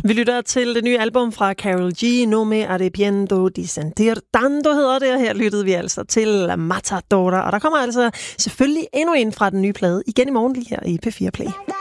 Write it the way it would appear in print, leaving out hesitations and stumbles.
Vi lytter til det nye album fra Karol G, No Me Arrepiento di Sentir Tanto hedder det, og her lyttede vi altså til Matadora, og der kommer altså selvfølgelig endnu en fra den nye plade igen i morgen lige her i P4 Play.